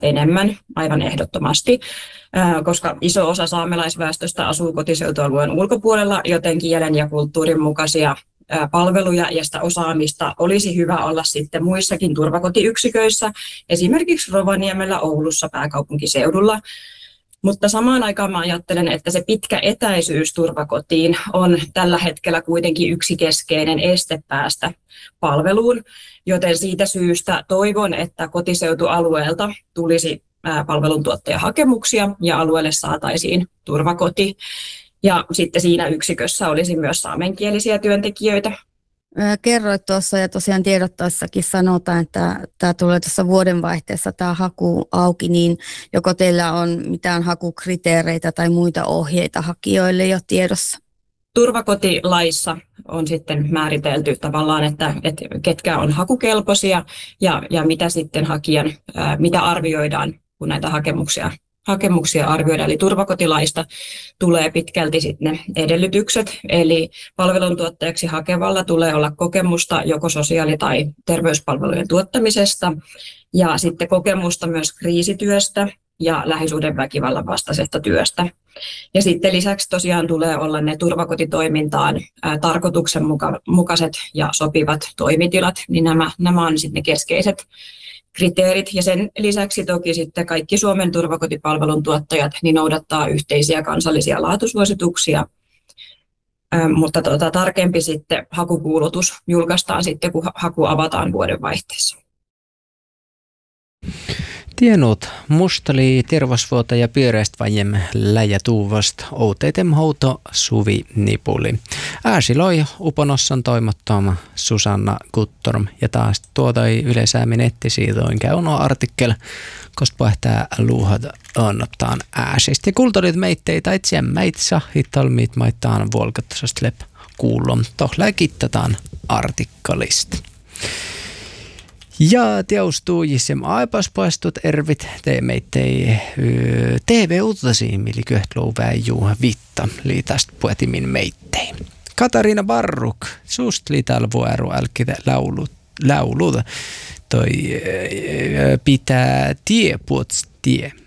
enemmän, aivan ehdottomasti, koska iso osa saamelaisväestöstä asuu kotiseutualueen ulkopuolella, joten kielen ja kulttuurin mukaisia palveluja ja sitä osaamista olisi hyvä olla sitten muissakin turvakotiyksiköissä, esimerkiksi Rovaniemellä, Oulussa, pääkaupunkiseudulla. Mutta samaan aikaan mä ajattelen, että se pitkä etäisyys turvakotiin on tällä hetkellä kuitenkin yksi keskeinen este päästä palveluun, joten siitä syystä toivon, että kotiseutualueelta tulisi palveluntuottajahakemuksia ja alueelle saataisiin turvakoti. Ja sitten siinä yksikössä olisi myös saamenkielisiä työntekijöitä. Kerroit tuossa ja tosiaan tiedotteessakin sanotaan, että tämä tulee tuossa vuodenvaihteessa tämä haku auki, niin joko teillä on mitään hakukriteereitä tai muita ohjeita hakijoille jo tiedossa? Turvakotilaissa on sitten määritelty tavallaan, että ketkä on hakukelpoisia ja mitä sitten mitä arvioidaan, kun näitä hakemuksia arvioidaan. Eli turvakotilaista tulee pitkälti sitten ne edellytykset, eli palveluntuottajaksi hakevalla tulee olla kokemusta joko sosiaali- tai terveyspalvelujen tuottamisesta ja sitten kokemusta myös kriisityöstä ja lähisuhdeväkivallan vastaisesta työstä. Ja sitten lisäksi tosiaan tulee olla ne turvakotitoimintaan tarkoituksenmukaiset ja sopivat toimitilat, niin nämä on sitten ne keskeiset kriteerit. Ja sen lisäksi toki sitten kaikki Suomen turvakotipalvelun tuottajat niin noudattaa yhteisiä kansallisia laatusuosituksia, mutta tarkempi sitten hakukuulutus julkaistaan sitten, kun haku avataan vuodenvaihteessa. Tienut mustali tervasvuota ja pyöreästvajem läjä tuuvast outeitem houto Suvi Nipuli. Ääsiloi uponossan toimottom Susanna Guttorm ja taas tuotoi yleisäämin nettisiitoin käyno artikkel, koska pähtää luuhat annottaan ääsistä. Ja kulttuurit meitteitä itse meitsa hittalmiit maittaan vuolkattasast lep kuullom. Tohlää kittataan artikkelista. Ja teostuu jissem aipaspastut ervit teemeittei TV-uutasiin, mili köhtlou väijuu vitta liitast puetimin meittei. Katariina Barruk, sust liital vuoro älkitä laulut toi pitää tie puots tie.